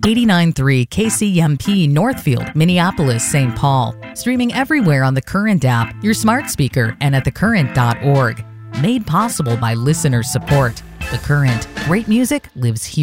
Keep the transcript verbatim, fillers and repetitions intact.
eighty-nine point three K C M P Northfield, Minneapolis, Saint Paul. Streaming everywhere on the Current app, your smart speaker, and at the current dot org. Made possible by listener support. The Current. Great music lives here.